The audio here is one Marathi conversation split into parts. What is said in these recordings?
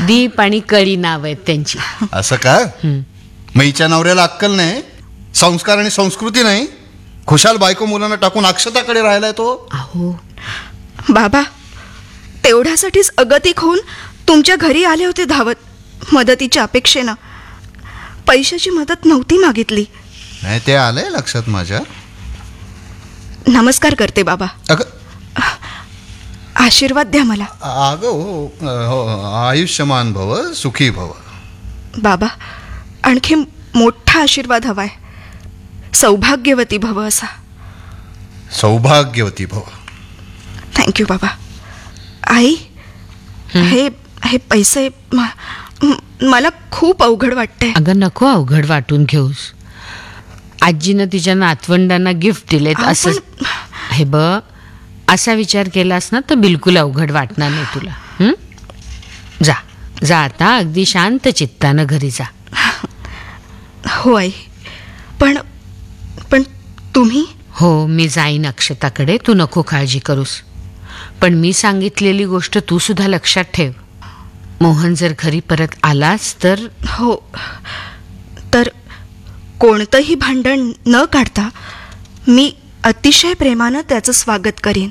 दीप आणि कळी नाव आहेत त्यांची. असं का? मग हिच्या नवऱ्याला अक्कल नाही, संस्कार आणि संस्कृती नाही. खुशाल बायको मुलांना टाकून अक्षताकडे राहिलाय तो. अहो बाबा, तेवढ्यासाठीच अगतिक होऊन तुमच्या घरी आले होते धावत मदतीच्या अपेक्षेनं. पैशाची मदत नव्हती मागितली. नाही, ते आलंय लक्षात माझ्या. नमस्कार करते बाबा. अगं आशीर्वाद द्या मला. अगं हो, आयुष्यमान भव, सुखी भव. बाबा, आणखी मोठा आशीर्वाद हवाय. सौभाग्यवती भव असा. सौभाग्यवती भव. थँक्यू बाबा. आई, हे हे पैसे मला खूप अवघड वाटतंय. अगं नको अवघड वाटून घेऊस. आजीनं तिच्या नातवंडांना गिफ्ट दिलेत असं. हे बघ, असा विचार केलास ना तर बिलकुल अवघड वाटणार नाही तुला. जा जा आता अगदी शांत चित्तानं घरी जा. हो आई, पण पण तुम्ही? हो, मी जाईन अक्षताकडे, तू नको काळजी करूस. पण मी सांगितलेली गोष्ट तू सुद्धा लक्षात ठेव. मोहन जर घरी परत आलास तर. हो, तर कोणतंही भांडण न काढता मी अतिशय प्रेमानं त्याचं स्वागत करीन.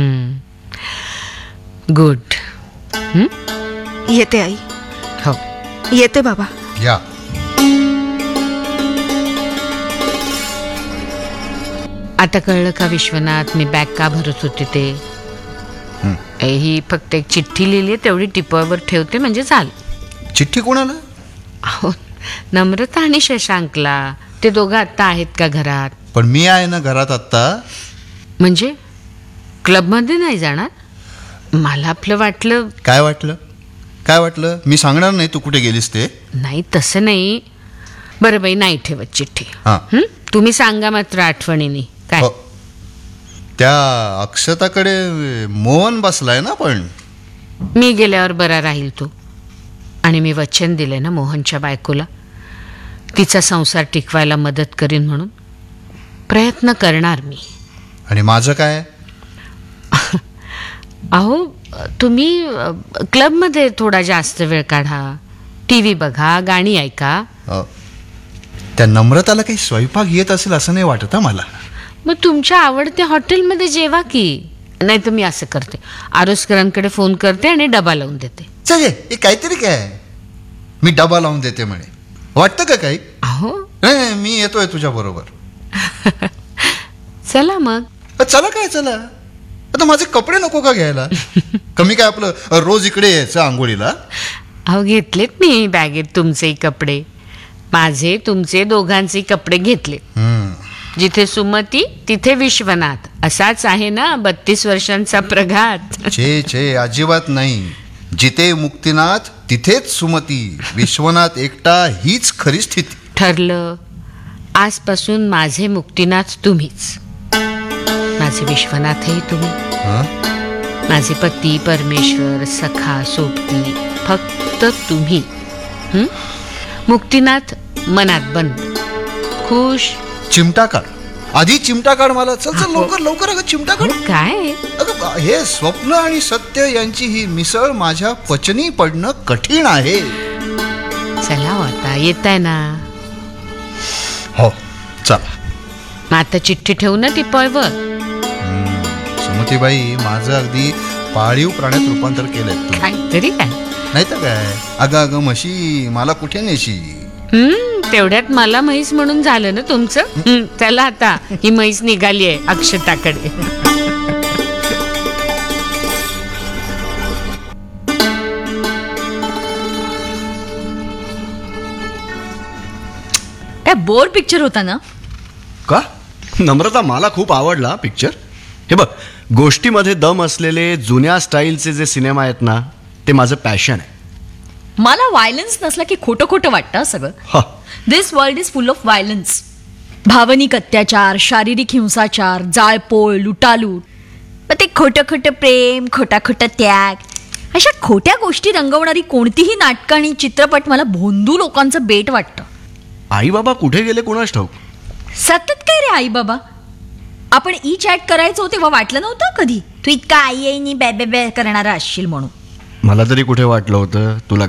गुड. येते आई. हो, येते बाबा. या. आता कळलं का विश्वनाथ, मी बॅग का भरत होते ते? ही फक्त एक चिठ्ठी लिहिली, तेवढी टिपावर ठेवते म्हणजे झालं. चिठ्ठी कोणाला? हो, नम्रता आणि शशांकला. ते दोघं आत्ता आहेत का घरात? पण मी आहे ना घरात आत्ता. म्हणजे क्लबमध्ये नाही जाणार? मला आपलं वाटलं. काय वाटलं? काय वाटलं? मी सांगणार नाही तू कुठे गेलीस ते. नाही तसं नाही. बरं बाई, नाही ठेवत चिठ्ठी. तुम्ही सांगा मात्र आठवणीने. काय? त्या अक्षताकडे मोहन बसलाय ना. पण मी गेल्यावर बरा राहील तो. आणि मी वचन दिले ना मोहनच्या बायकोला, तिचा संसार टिकवायला मदत करीन म्हणून. प्रयत्न करणार मी. आणि माझं काय? अहो, तुम्ही क्लबमध्ये थोडा जास्त वेळ काढा, टीव्ही बघा, गाणी ऐका. त्या नम्रताला काही स्वयंपाक येत असेल असं नाही वाटत मला. मग तुमच्या आवडत्या हॉटेलमध्ये जेवा की. नाही तर मी असं करते, आरोसकरांकडे फोन करते आणि डबा लावून देते. चल, हे काहीतरी काय, मी डबा लावून देते म्हणे. वाटतं का काही? अहो नाही, मी येतोय तुझ्या बरोबर. चला मग. चला काय चला. आता माझे कपडे नको का घ्यायला? कमी काय आपलं रोज इकडे यायचं आंघोळीला? अहो घेतलेत मी बॅगेत तुमचे कपडे. माझे तुमचे दोघांचे कपडे घेतले. जिथे सुमती तिथे विश्वनाथ, असाच आहे ना 32 वर्षांचा प्रघात. छे छे, अजिबात नाही. जिथे मुक्तीनाथ तिथेच सुमती. विश्वनाथ एकटा हीच खरी स्थिती. ठरलं. आजपासून माझे मुक्तीनाथ तुम्हीच, माझे विश्वनाथही तुम्ही. माझे पती, परमेश्वर, सखा, सोबती फक्त तुम्ही. मुक्तीनाथ मनात बंद. खुश. चिमटा काढ आधी, चिमटा काढ मला. चल चल लवकर लवकर. अगं चिमटा काढ. काय? अगं हे स्वप्न आणि सत्य यांची ही मिसळ माझ्या पचनी पडणं कठीण आहे. चला आता येत आहे ना. हो चला. मग आता चिठ्ठी ठेवू ना टिपॉयवर. सुमतीबाई, माझं अगदी पाळीव प्राण्यात रूपांतर केलंय. काहीतरी काय नाही तर काय. अगं अगं म्हशी, मला कुठे नेशी? तेवढ्यात मला म्हैस म्हणून झालं ना तुमचं. चला आता, ही म्हैस निघाली आहे अक्षताकडे. काय बोर पिक्चर होता ना? का नम्रता, मला खूप आवडला पिक्चर. हे बघ, गोष्टीमध्ये दम असलेले जुन्या स्टाईलचे जे सिनेमा आहेत ना, ते माझं पॅशन आहे. मला व्हायलन्स नसला की खोटं खोटं वाटतं सगळं. दिस world is full of violence. भावनिक अत्याचार, शारीरिक हिंसाचार, जाळपोळ, लुटालूट, मग ते खोटं खोटं प्रेम, खोटा खोटा त्याग, अशा खोट्या गोष्टी रंगवणारी कोणतीही नाटकं आणि चित्रपट मला भोंदू लोकांचं बेट वाटतं. आई बाबा कुठे गेले कोणास ठाऊक. सतत काय रे आई बाबा? आपण ई चॅट करायचो तेव्हा वाटलं नव्हतं कधी तू इतका आई आईनी बॅ बॅ बॅ करणारा असशील म्हणून. मला तरी कुठे वाटलं होतं तुला